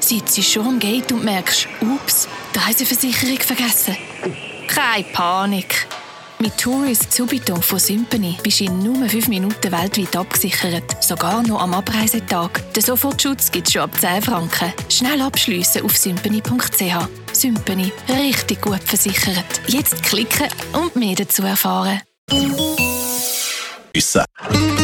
sitzt schon am Gate und merkst, ups, die Reiseversicherung vergessen. Keine Panik. Mit Tourist Subito von Sympany bist du in nur 5 Minuten weltweit abgesichert. Sogar noch am Abreisetag. Den Sofortschutz gibt es schon ab 10 Franken. Schnell abschliessen auf sympany.ch. Sympany. Richtig gut versichert. Jetzt klicken und mehr dazu erfahren. Isso.